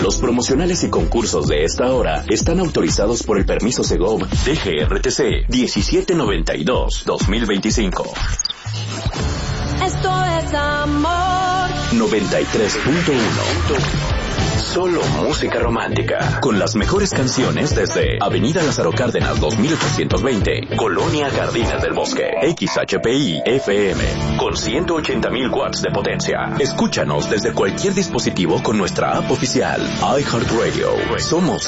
Los promocionales y concursos de esta hora están autorizados por el permiso Segov DGRTC 1792-2025. Esto es amor. 93.1. Solo música romántica. Con las mejores canciones desde Avenida Lázaro Cárdenas 2820, Colonia Jardines del Bosque. XHPI FM con 180,000 watts de potencia. Escúchanos desde cualquier dispositivo con nuestra app oficial iHeartRadio. Somos